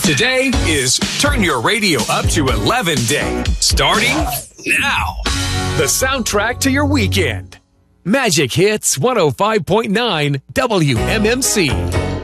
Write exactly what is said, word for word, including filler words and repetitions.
Today is Turn Your Radio Up to eleven Day, starting now. The soundtrack to your weekend. Magic Hits one oh five point nine W M M C.